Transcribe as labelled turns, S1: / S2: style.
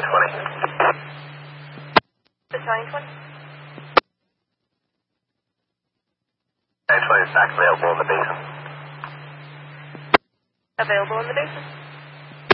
S1: Battalion 20.
S2: Battalion 20 is back available in the basin.
S1: Available in the basin.